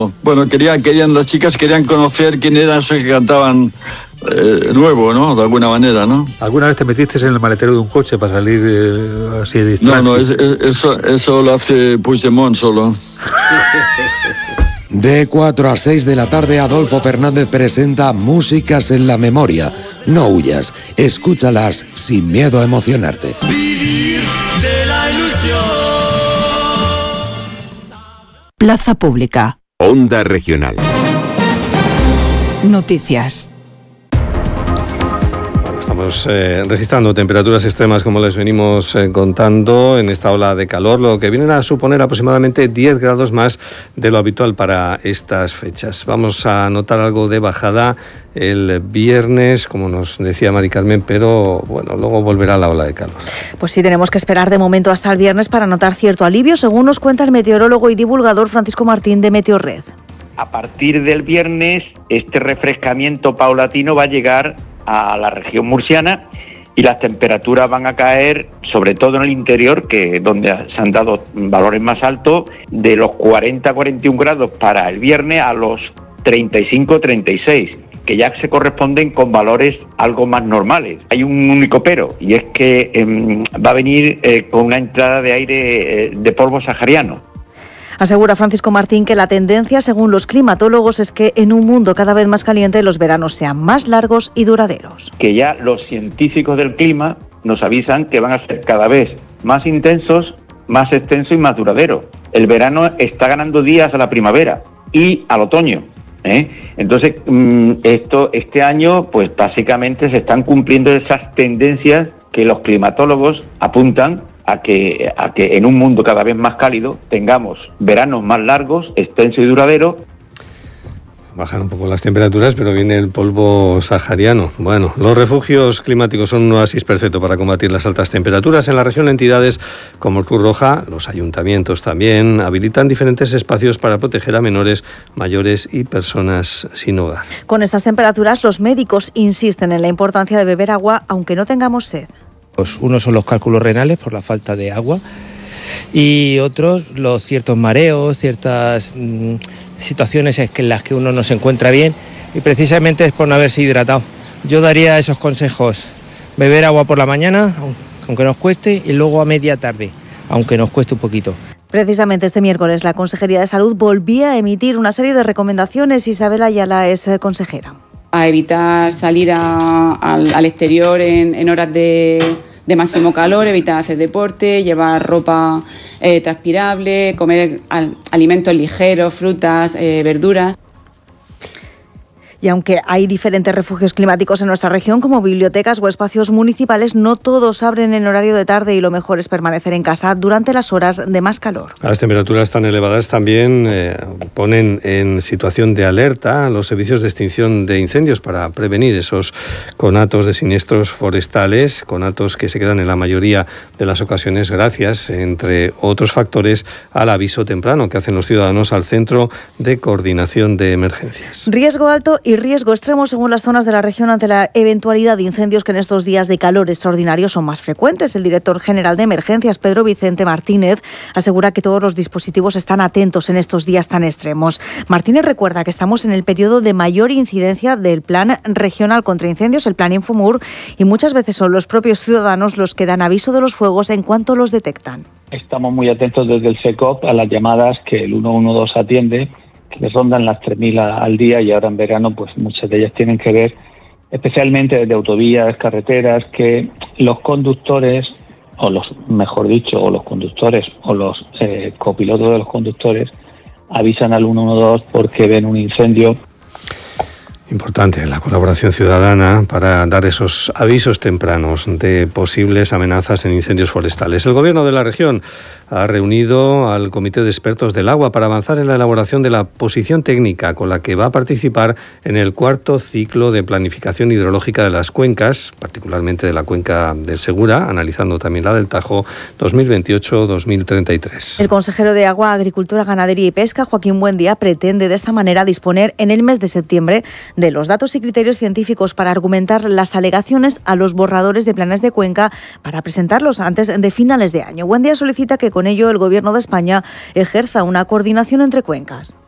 Bueno, las chicas querían conocer quién eran esos que cantaban nuevo, ¿no? De alguna manera, ¿no? ¿Alguna vez te metiste en el maletero de un coche para salir así de distraído? No, eso lo hace Puigdemont solo. De 4 a 6 de la tarde, Adolfo Fernández presenta Músicas en la Memoria. No huyas, escúchalas sin miedo a emocionarte. Vivir de la ilusión. Plaza Pública. Onda Regional. Noticias. Estamos registrando temperaturas extremas, como les venimos contando, en esta ola de calor, lo que vienen a suponer aproximadamente 10 grados más de lo habitual para estas fechas. Vamos a notar algo de bajada el viernes, como nos decía Mari Carmen, pero bueno, luego volverá la ola de calor. Pues sí, tenemos que esperar de momento hasta el viernes para notar cierto alivio, según nos cuenta el meteorólogo y divulgador Francisco Martín de Meteorred. A partir del viernes, este refrescamiento paulatino va a llegar a la región murciana y las temperaturas van a caer, sobre todo en el interior, que es donde se han dado valores más altos, de los 40-41 grados para el viernes a los 35-36, que ya se corresponden con valores algo más normales. Hay un único pero, y es que va a venir con una entrada de aire de polvo sahariano. Asegura Francisco Martín que la tendencia, según los climatólogos, es que en un mundo cada vez más caliente los veranos sean más largos y duraderos. Que ya los científicos del clima nos avisan que van a ser cada vez más intensos, más extensos y más duraderos. El verano está ganando días a la primavera y al otoño. Entonces, este año, pues básicamente se están cumpliendo esas tendencias que los climatólogos apuntan a que en un mundo cada vez más cálido tengamos veranos más largos, extensos y duraderos. Bajan un poco las temperaturas, pero viene el polvo sahariano. Bueno, los refugios climáticos son un oasis perfecto para combatir las altas temperaturas. En la región, entidades como el Cruz Roja, los ayuntamientos también, habilitan diferentes espacios para proteger a menores, mayores y personas sin hogar. Con estas temperaturas, los médicos insisten en la importancia de beber agua, aunque no tengamos sed. Unos son los cálculos renales por la falta de agua y otros los ciertos mareos, ciertas situaciones en las que uno no se encuentra bien y precisamente es por no haberse hidratado. Yo daría esos consejos: beber agua por la mañana, aunque nos cueste, y luego a media tarde, aunque nos cueste un poquito. Precisamente este miércoles la Consejería de Salud volvía a emitir una serie de recomendaciones. Isabel Ayala es consejera. A evitar salir al exterior en horas de máximo calor, evitar hacer deporte, llevar ropa transpirable, comer alimentos ligeros, frutas, verduras. Y aunque hay diferentes refugios climáticos en nuestra región, como bibliotecas o espacios municipales, no todos abren en horario de tarde y lo mejor es permanecer en casa durante las horas de más calor. Las temperaturas tan elevadas también ponen en situación de alerta a los servicios de extinción de incendios para prevenir esos conatos de siniestros forestales, conatos que se quedan en la mayoría de las ocasiones gracias, entre otros factores, al aviso temprano que hacen los ciudadanos al Centro de Coordinación de Emergencias. Riesgo alto y riesgo extremo según las zonas de la región ante la eventualidad de incendios que en estos días de calor extraordinario son más frecuentes. El director general de Emergencias, Pedro Vicente Martínez, asegura que todos los dispositivos están atentos en estos días tan extremos. Martínez recuerda que estamos en el periodo de mayor incidencia del Plan Regional contra Incendios, el Plan Infomur, y muchas veces son los propios ciudadanos los que dan aviso de los fuegos en cuanto los detectan. Estamos muy atentos desde el SECOP a las llamadas que el 112 atiende, que rondan las 3.000 al día, y ahora en verano pues muchas de ellas tienen que ver especialmente desde autovías, carreteras, que los conductores, o los conductores o los copilotos de los conductores avisan al 112 porque ven un incendio. Importante la colaboración ciudadana para dar esos avisos tempranos de posibles amenazas en incendios forestales. El Gobierno de la región ha reunido al Comité de Expertos del Agua para avanzar en la elaboración de la posición técnica con la que va a participar en el cuarto ciclo de planificación hidrológica de las cuencas, particularmente de la cuenca del Segura, analizando también la del Tajo 2028-2033. El consejero de Agua, Agricultura, Ganadería y Pesca, Joaquín Buendía, pretende de esta manera disponer en el mes de septiembre de los datos y criterios científicos para argumentar las alegaciones a los borradores de planes de cuenca para presentarlos antes de finales de año. Buendía solicita que con ello el Gobierno de España ejerza una coordinación entre cuencas.